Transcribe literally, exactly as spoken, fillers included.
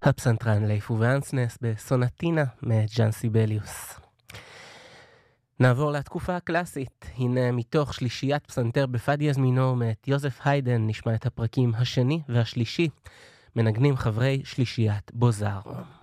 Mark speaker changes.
Speaker 1: הפסנתרן לייפו ואנסנס בסונטינה מג'אן סיבליוס. נעבור לתקופה הקלאסית. הנה מתוך שלישיית פסנתר בפא דיאז מינור מאת יוזף היידן נשמע את הפרקים השני והשלישי, מנגנים חברי שלישיית בוזאר.